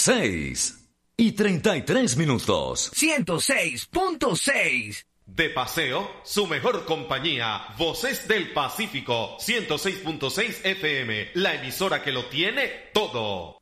6:33. 106.6. De paseo, su mejor compañía. Voces del Pacífico, 106.6 FM, la emisora que lo tiene todo.